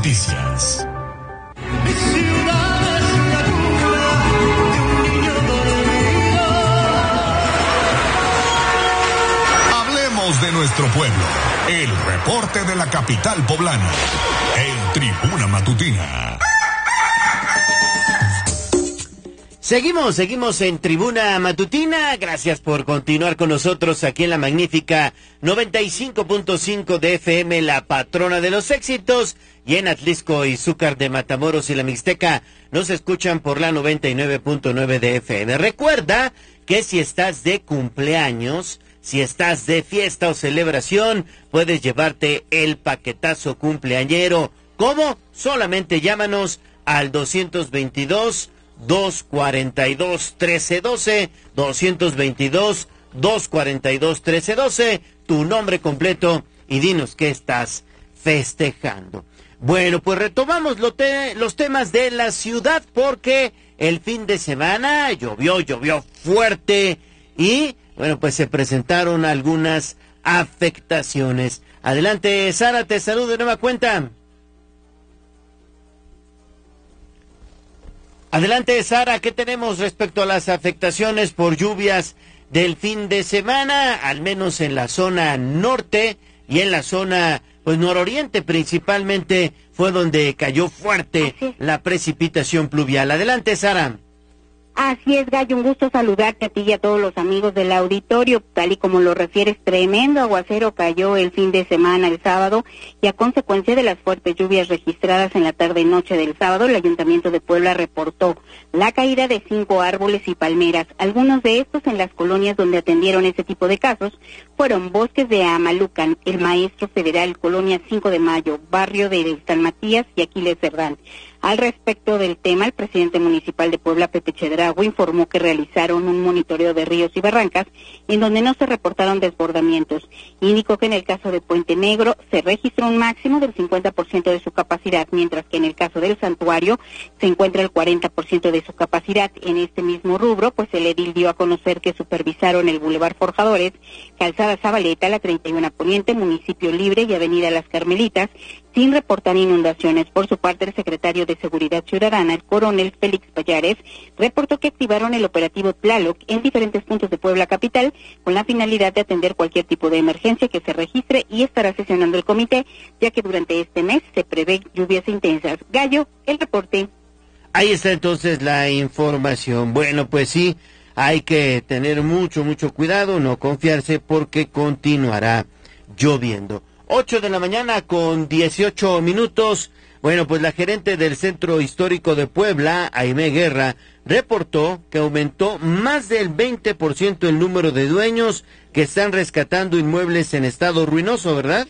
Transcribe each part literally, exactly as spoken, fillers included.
Noticias. Mi ciudad es la cuna de un niño dormido. Hablemos de nuestro pueblo. El reporte de la capital poblana. En Tribuna Matutina. Seguimos, seguimos en Tribuna Matutina. Gracias por continuar con nosotros aquí en la magnífica noventa y cinco punto cinco de F M, la patrona de los éxitos. Y en Atlisco, Izúcar de Matamoros y la Mixteca nos escuchan por la noventa y nueve punto nueve de F M. Recuerda que si estás de cumpleaños, si estás de fiesta o celebración, puedes llevarte el paquetazo cumpleañero. ¿Cómo? Solamente llámanos al doscientos veintidós, doscientos cuarenta y dos, trece doce, doscientos veintidós, doscientos cuarenta y dos, trece doce, tu nombre completo y dinos qué estás festejando. Bueno, pues retomamos lo te, los temas de la ciudad porque el fin de semana llovió, llovió fuerte y, bueno, pues se presentaron algunas afectaciones. Adelante, Sara, te saludo de nueva cuenta. Adelante, Sara, ¿qué tenemos respecto a las afectaciones por lluvias del fin de semana? Al menos en la zona norte y en la zona, pues, nororiente principalmente fue donde cayó fuerte la precipitación pluvial. Adelante, Sara. Así es, Gallo, un gusto saludarte a ti y a todos los amigos del auditorio. Tal y como lo refieres, tremendo aguacero cayó el fin de semana, el sábado, y a consecuencia de las fuertes lluvias registradas en la tarde y noche del sábado, el Ayuntamiento de Puebla reportó la caída de cinco árboles y palmeras. Algunos de estos en las colonias donde atendieron ese tipo de casos fueron Bosques de Amalucan, El Maestro Federal, Colonia cinco de Mayo, Barrio de San Matías y Aquiles Cerdán. Al respecto del tema, el presidente municipal de Puebla, Pepe Chedraui, informó que realizaron un monitoreo de ríos y barrancas en donde no se reportaron desbordamientos. Indicó que en el caso de Puente Negro se registró un máximo del cincuenta por ciento de su capacidad, mientras que en el caso del Santuario se encuentra el cuarenta por ciento de su capacidad. En este mismo rubro, pues el edil dio a conocer que supervisaron el Boulevard Forjadores, Calzada Zabaleta, la treinta y uno Poniente, Municipio Libre y Avenida Las Carmelitas, sin reportar inundaciones. Por su parte, el secretario de Seguridad Ciudadana, el coronel Félix Payares, reportó que activaron el operativo Tlaloc en diferentes puntos de Puebla capital con la finalidad de atender cualquier tipo de emergencia que se registre y estará sesionando el comité, ya que durante este mes se prevé lluvias intensas. Gallo, el reporte. Ahí está entonces la información. Bueno, pues sí, hay que tener mucho, mucho cuidado, no confiarse porque continuará lloviendo. ocho de la mañana con dieciocho minutos. Bueno, pues la gerente del Centro Histórico de Puebla, Aimé Guerra, reportó que aumentó más del veinte por ciento el número de dueños que están rescatando inmuebles en estado ruinoso, ¿verdad?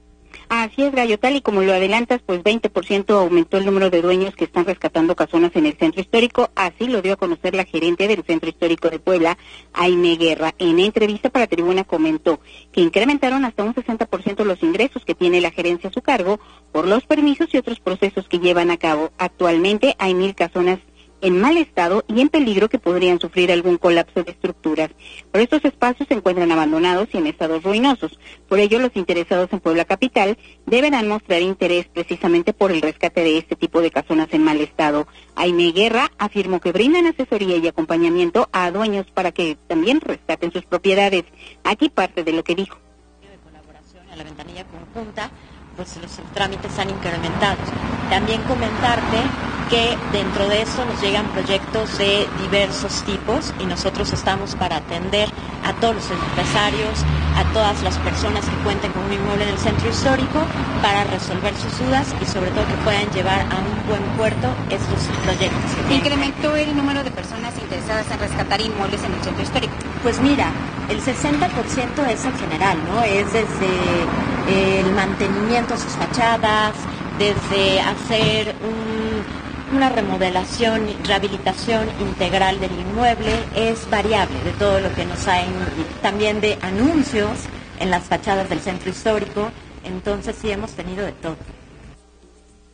Así es, Gallo, tal y como lo adelantas, pues veinte por ciento aumentó el número de dueños que están rescatando casonas en el centro histórico. Así lo dio a conocer la gerente del Centro Histórico de Puebla, Aimé Guerra. En entrevista para Tribuna comentó que incrementaron hasta un sesenta por ciento los ingresos que tiene la gerencia a su cargo por los permisos y otros procesos que llevan a cabo. Actualmente hay mil casonas en mal estado y en peligro que podrían sufrir algún colapso de estructuras. Por estos espacios se encuentran abandonados y en estados ruinosos. Por ello, los interesados en Puebla Capital deberán mostrar interés precisamente por el rescate de este tipo de casonas en mal estado. Aimé Guerra afirmó que brindan asesoría y acompañamiento a dueños para que también rescaten sus propiedades. Aquí parte de lo que dijo. De colaboración a la ventanilla conjunta, pues los trámites han incrementado. También comentarte que dentro de eso nos llegan proyectos de diversos tipos y nosotros estamos para atender a todos los empresarios, a todas las personas que cuenten con un inmueble en el centro histórico para resolver sus dudas y sobre todo que puedan llevar a un buen puerto estos proyectos. ¿Incrementó el número de personas interesadas en rescatar inmuebles en el centro histórico? Pues mira, el sesenta por ciento es en general, ¿no? Es desde el mantenimiento de sus fachadas, desde hacer un, una remodelación, rehabilitación integral del inmueble, es variable de todo lo que nos hay, también de anuncios en las fachadas del centro histórico, entonces sí hemos tenido de todo.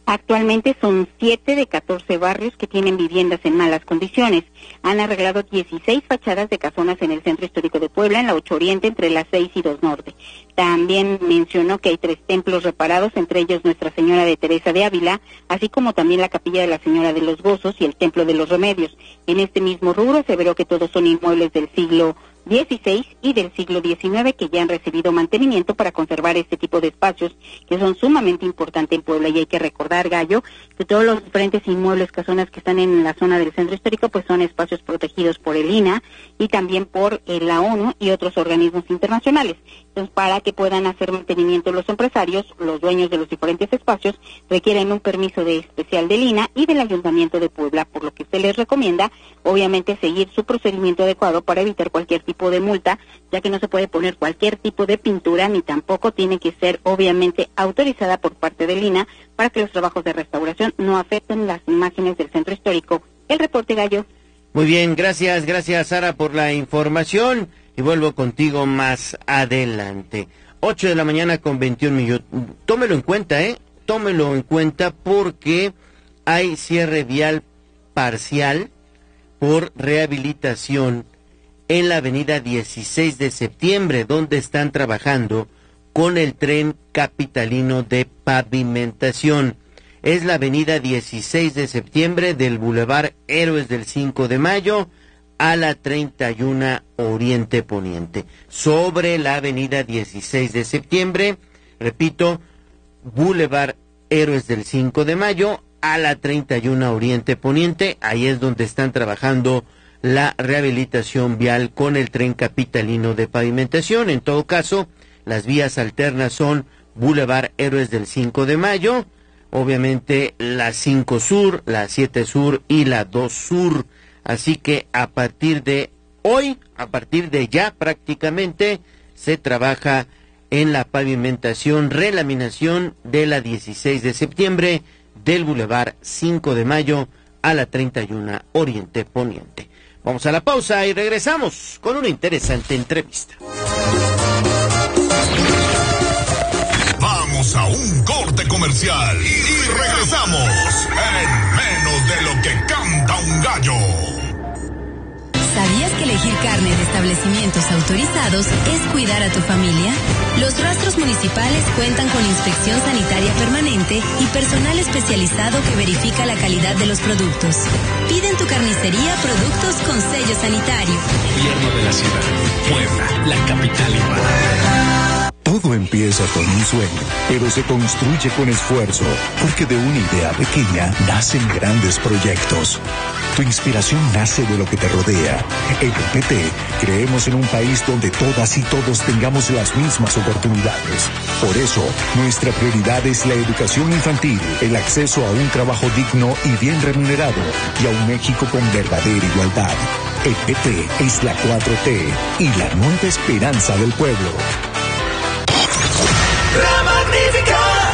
Actualmente son siete de catorce barrios que tienen viviendas en malas condiciones. Han arreglado dieciséis fachadas de casonas en el centro histórico de Puebla, en la ocho Oriente, entre las seis y dos Norte. También mencionó que hay tres templos reparados, entre ellos Nuestra Señora de Teresa de Ávila, así como también la Capilla de la Señora de los Gozos y el Templo de los Remedios. En este mismo rubro aseveró que todos son inmuebles del siglo dieciséis y del siglo diecinueve que ya han recibido mantenimiento para conservar este tipo de espacios que son sumamente importantes en Puebla. Y hay que recordar, Gallo, que todos los diferentes inmuebles, casonas que están en la zona del centro histórico, pues son espacios protegidos por el I N A y también por eh, la ONU y otros organismos internacionales. Entonces, para que puedan hacer mantenimiento los empresarios, los dueños de los diferentes espacios, requieren un permiso de especial del I N A y del Ayuntamiento de Puebla, por lo que se les recomienda, obviamente, seguir su procedimiento adecuado para evitar cualquier tipo de multa, ya que no se puede poner cualquier tipo de pintura, ni tampoco tiene que ser, obviamente, autorizada por parte del I N A para que los trabajos de restauración no afecten las imágenes del centro histórico. El reporte, Gallo. Muy bien, gracias, gracias, Sara, por la información. Y vuelvo contigo más adelante. ocho de la mañana con veintiún minutos. Tómelo en cuenta, ¿eh? Tómelo en cuenta porque hay cierre vial parcial por rehabilitación en la avenida dieciséis de septiembre, donde están trabajando con el tren capitalino de pavimentación. Es la avenida dieciséis de septiembre del Boulevard Héroes del cinco de mayo a la treinta y una Oriente Poniente. Sobre la avenida dieciséis de septiembre, repito, Boulevard Héroes del cinco de mayo a la treinta y una Oriente Poniente, ahí es donde están trabajando la rehabilitación vial con el tren capitalino de pavimentación. En todo caso, las vías alternas son Boulevard Héroes del cinco de mayo, obviamente la cinco Sur, la siete Sur y la dos Sur. Así que a partir de hoy, a partir de ya prácticamente, se trabaja en la pavimentación, relaminación de la dieciséis de septiembre del Boulevard cinco de mayo a la treinta y una Oriente Poniente. Vamos a la pausa y regresamos con una interesante entrevista. Vamos a un corte comercial y regresamos en menos de lo que canta un gallo. ¿Sabías que elegir carne de establecimientos autorizados es cuidar a tu familia? Los rastros municipales cuentan con inspección sanitaria permanente y personal especializado que verifica la calidad de los productos. Pide en tu carnicería productos con sello sanitario. Gobierno de la ciudad, Puebla, la capital igual. Todo empieza con un sueño, pero se construye con esfuerzo, porque de una idea pequeña nacen grandes proyectos. Tu inspiración nace de lo que te rodea. En P T creemos en un país donde todas y todos tengamos las mismas oportunidades. Por eso, nuestra prioridad es la educación infantil, el acceso a un trabajo digno y bien remunerado, y a un México con verdadera igualdad. El P T es la cuatro T y la nueva esperanza del pueblo. La Magnífica.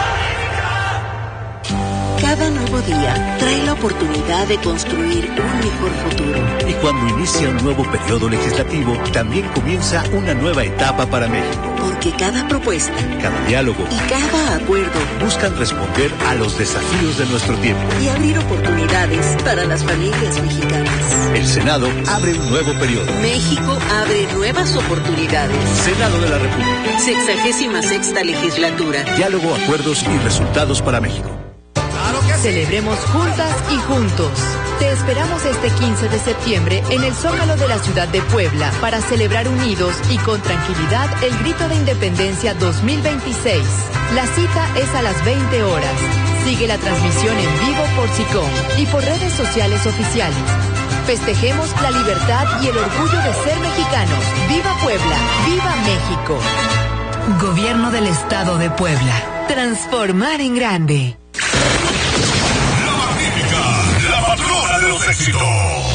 Cada nuevo día trae la oportunidad de construir un mejor futuro. Y cuando inicia un nuevo periodo legislativo, también comienza una nueva etapa para México. Porque cada propuesta, cada diálogo y cada acuerdo buscan responder a los desafíos de nuestro tiempo y abrir oportunidades para las familias mexicanas. El Senado abre un nuevo periodo. México abre nuevas oportunidades. Senado de la República. Sexagésima sexta legislatura. Diálogo, acuerdos y resultados para México. Celebremos juntas y juntos. Te esperamos este quince de septiembre en el Zócalo de la ciudad de Puebla para celebrar unidos y con tranquilidad el Grito de Independencia dos mil veintiséis. La cita es a las veinte horas. Sigue la transmisión en vivo por SICOM y por redes sociales oficiales. Festejemos la libertad y el orgullo de ser mexicanos. ¡Viva Puebla! ¡Viva México! Gobierno del Estado de Puebla. Transformar en grande. La Magnífica, la patrona de los éxitos.